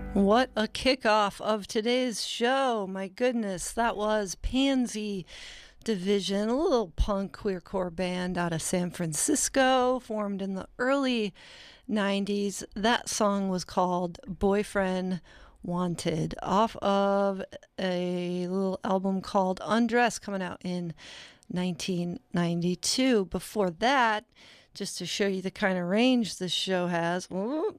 What a kickoff of today's show. My goodness, that was Pansy Division, a little punk queercore band out of San Francisco, formed in the early 90s. That song was called Boyfriend Wanted, off of a little album called Undress, coming out in 1992. Before that, just to show you the kind of range this show has,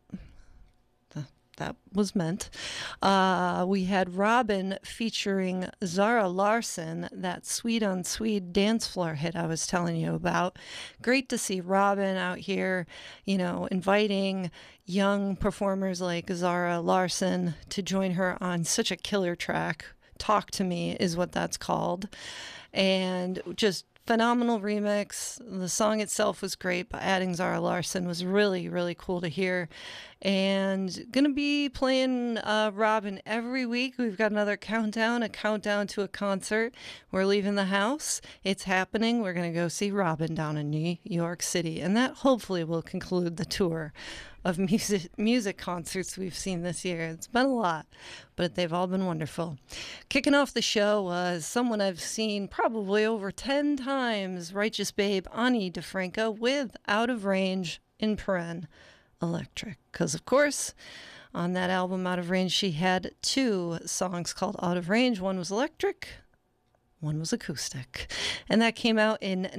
that was meant. We had Robin featuring Zara Larsson, that Sweet on Sweet dance floor hit I was telling you about. Great to see Robin out here, inviting young performers like Zara Larsson to join her on such a killer track. Talk to Me is what that's called. And just phenomenal remix. The song itself was great, but adding Zara Larsson was really, really cool to hear. And gonna be playing Robin every week. We've got another countdown, a countdown to a concert. We're leaving the house. It's happening. We're gonna go see Robin down in New York City, and that hopefully will conclude the tour of music concerts we've seen this year. It's been a lot, but they've all been wonderful. Kicking off the show was someone I've seen probably over 10 times, Righteous Babe, Ani DeFranco, with Out of Range in Paren Electric. Because, of course, on that album, Out of Range, she had two songs called Out of Range. One was electric, one was acoustic. And that came out in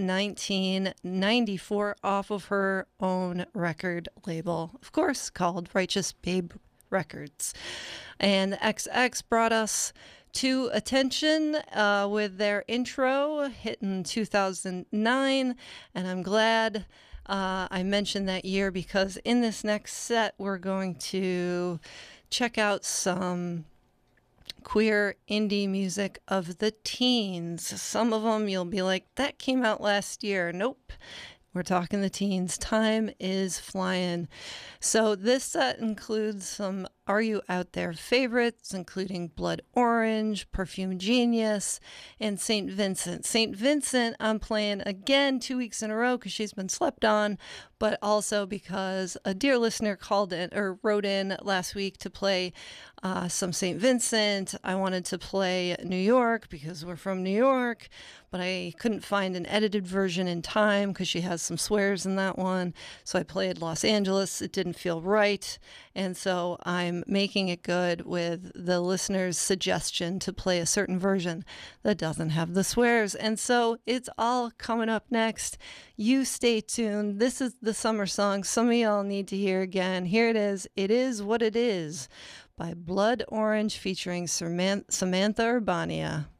1994 off of her own record label, of course, called Righteous Babe Records. And the XX brought us to Attention with their intro hit in 2009. And I'm glad I mentioned that year because in this next set, we're going to check out some queer indie music of the teens. Some of them you'll be like, that came out last year. Nope. We're talking the teens. Time is flying. So this set includes some Are You Out There favorites, including Blood Orange, Perfume Genius, and St. Vincent. St. Vincent I'm playing again 2 weeks in a row because she's been slept on, but also because a dear listener called in or wrote in last week to play some St. Vincent. I wanted to play New York because we're from New York, but I couldn't find an edited version in time because she has some swears in that one. So I played Los Angeles. It didn't feel right. And so I'm making it good with the listener's suggestion to play a certain version that doesn't have the swears. And so it's all coming up next. You stay tuned. This is the summer song some of y'all need to hear again. Here it is. It Is What It Is by Blood Orange featuring Samantha Urbania.